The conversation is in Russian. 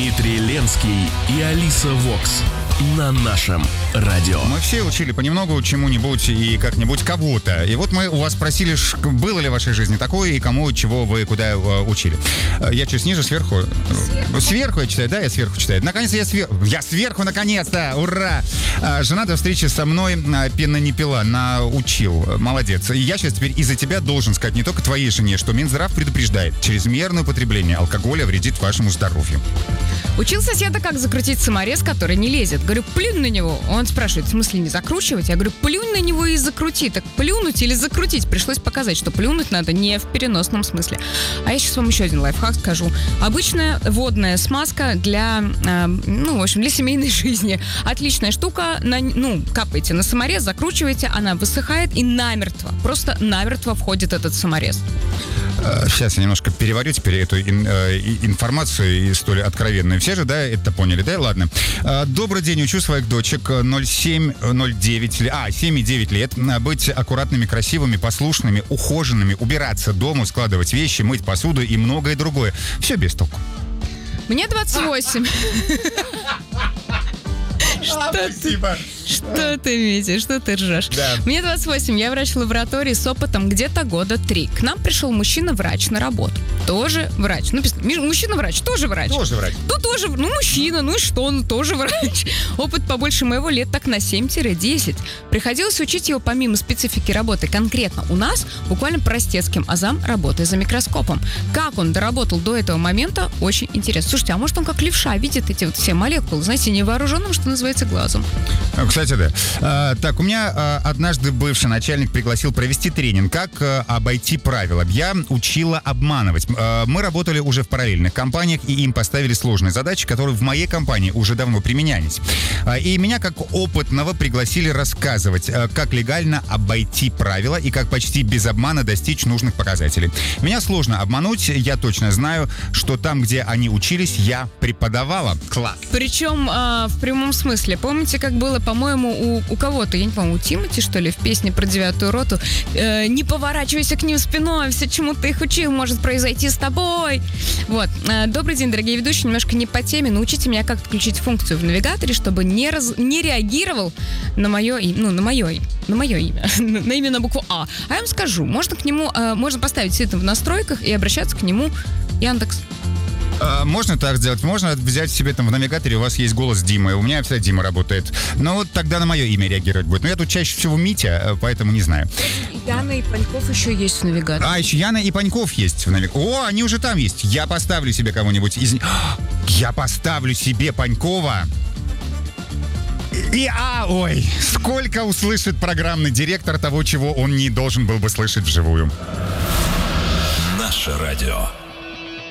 Дмитрий Ленский и Алиса Вокс на нашем радио. Мы все учили понемногу чему-нибудь и как-нибудь кого-то. И вот мы у вас спросили, было ли в вашей жизни такое и кому, чего вы куда учили. Я чуть ниже, сверху? Сверху я читаю, да? Я сверху читаю. Наконец я сверху. Я сверху, наконец-то! Ура! Жена до встречи со мной пена не пила, научил. Молодец. И я сейчас теперь из-за тебя должен сказать не только твоей жене, что Минздрав предупреждает, чрезмерное употребление алкоголя вредит вашему здоровью. Учил соседа, как закрутить саморез, который не лезет. Говорю, плюнь на него. Он спрашивает, в смысле не закручивать? Я говорю, плюнь на него и закрути. Так плюнуть или закрутить? Пришлось показать, что плюнуть надо не в переносном смысле. А я сейчас вам еще один лайфхак скажу. Обычная водная смазка для, для семейной жизни. Отличная штука. Капаете на саморез, закручиваете, она высыхает и намертво, просто намертво входит этот саморез. Сейчас я немножко переварю теперь эту информацию столь откровенную. Все же, да, это поняли, да? Ладно. Добрый день, учу своих дочек 7-9 лет. Быть аккуратными, красивыми, послушными, ухоженными, убираться дома, складывать вещи, мыть посуду и многое другое. Все без толку. Мне 28. Что ты, Митя, что ты ржешь? Да. Мне 28, я врач в лаборатории с опытом где-то года 3. К нам пришел мужчина-врач на работу. Тоже врач. Мужчина-врач, тоже врач. Тоже врач. Тоже, мужчина, и что, тоже врач. Опыт побольше моего лет так на 7-10. Приходилось учить его помимо специфики работы конкретно у нас, буквально простецким азам работы за микроскопом. Как он доработал до этого момента, очень интересно. Слушайте, а может он как левша видит эти вот все молекулы, знаете, невооруженным, что называется, глазом. Кстати, да. Так, у меня однажды бывший начальник пригласил провести тренинг, как обойти правила. Я учила обманывать. Мы работали уже в параллельных компаниях, и им поставили сложные задачи, которые в моей компании уже давно применялись. И меня, как опытного, пригласили рассказывать, как легально обойти правила и как почти без обмана достичь нужных показателей. Меня сложно обмануть, я точно знаю, что там, где они учились, я преподавала. Класс. Причем в прямом смысле. Помните, как было, по-моему, у кого-то, я не помню, у Тимати, что ли, в песне про 9-ю роту, не поворачивайся к ним спиной, все, чему ты их учил, может произойти с тобой. Вот. Добрый день, дорогие ведущие, немножко не по теме, научите меня, как включить функцию в навигаторе, чтобы не реагировал на мое имя, на имя на букву А. А я вам скажу, можно поставить все это в настройках и обращаться к нему Яндекс. Можно так сделать, можно взять себе там в навигаторе, у вас есть голос Димы, у меня всегда Дима работает. Но вот тогда на мое имя реагировать будет. Но я тут чаще всего Митя, поэтому не знаю. Яна и Паньков еще есть в навигаторе. А, еще Яна и Паньков есть в навигаторе. О, они уже там есть. Я поставлю себе кого-нибудь из... Я поставлю себе Панькова. Сколько услышит программный директор того, чего он не должен был бы слышать вживую. Наше радио.